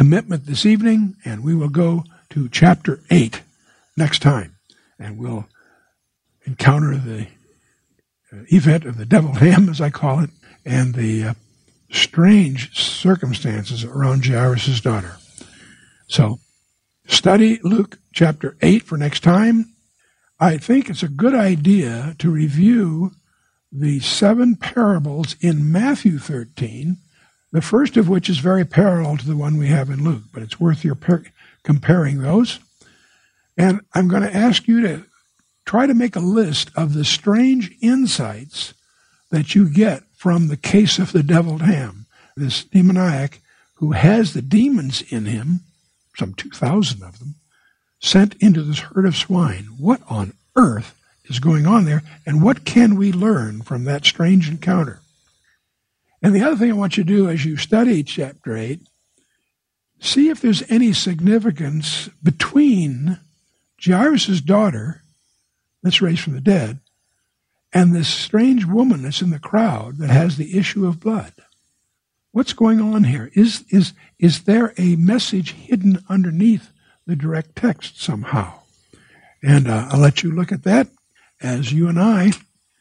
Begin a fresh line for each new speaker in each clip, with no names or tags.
commitment this evening, and we will go to chapter 8 next time, and we'll encounter the event of the deviled ham, as I call it, and the strange circumstances around Jairus' daughter. So, study Luke chapter 8 for next time. I think it's a good idea to review the 7 parables in Matthew 13, the first of which is very parallel to the one we have in Luke, but it's worth your comparing those. And I'm going to ask you to try to make a list of the strange insights that you get from the case of the deviled ham, this demoniac who has the demons in him, some 2,000 of them, sent into this herd of swine. What on earth is going on there, and what can we learn from that strange encounter? And the other thing I want you to do as you study chapter 8, see if there's any significance between Jairus' daughter that's raised from the dead and this strange woman that's in the crowd that has the issue of blood. What's going on here? Is there a message hidden underneath the direct text somehow? And I'll let you look at that as you and I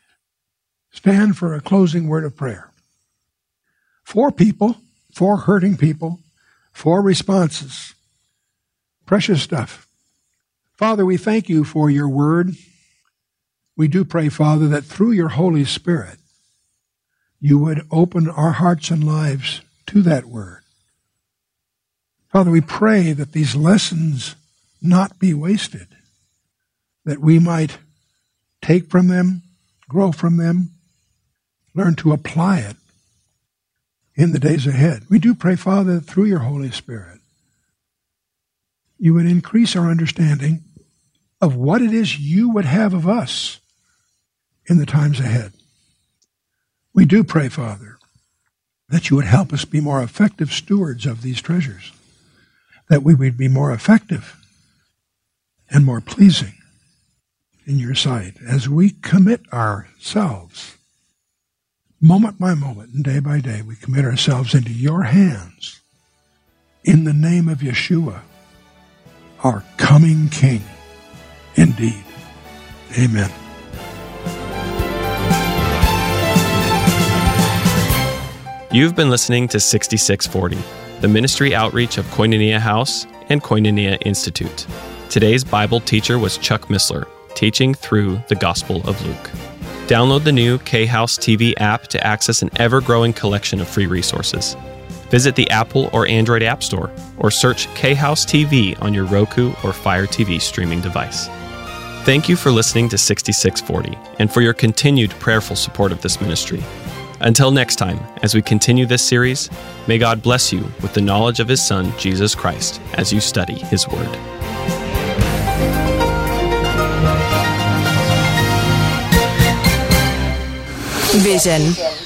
stand for a closing word of prayer. 4 people, 4 hurting people, 4 responses. Precious stuff. Father, we thank you for your word. We do pray, Father, that through your Holy Spirit, you would open our hearts and lives to that word. Father, we pray that these lessons not be wasted, that we might take from them, grow from them, learn to apply it in the days ahead. We do pray, Father, that through your Holy Spirit, you would increase our understanding of what it is you would have of us in the times ahead. We do pray, Father, that you would help us be more effective stewards of these treasures, that we would be more effective and more pleasing in your sight as we commit ourselves, moment by moment and day by day, we commit ourselves into your hands in the name of Yeshua, our coming King. Indeed. Amen.
You've been listening to 6640, the ministry outreach of Koinonia House and Koinonia Institute. Today's Bible teacher was Chuck Missler, teaching through the Gospel of Luke. Download the new K-House TV app to access an ever-growing collection of free resources. Visit the Apple or Android App Store, or search K-House TV on your Roku or Fire TV streaming device. Thank you for listening to 6640 and for your continued prayerful support of this ministry. Until next time, as we continue this series, may God bless you with the knowledge of His Son, Jesus Christ, as you study His Word.
Vision